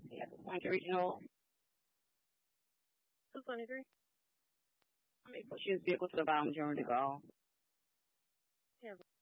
Yeah, 200 regional. 223. How many push-ins vehicle to the bottom during the goal? Yeah.